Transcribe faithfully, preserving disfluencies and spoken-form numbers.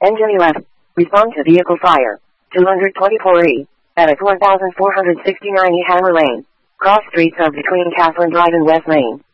Engine eleven. Respond to vehicle fire. two twenty-four E. At one thousand four hundred sixty-nine E Hammer Lane. Cross streets of between Catherine Drive and West Lane.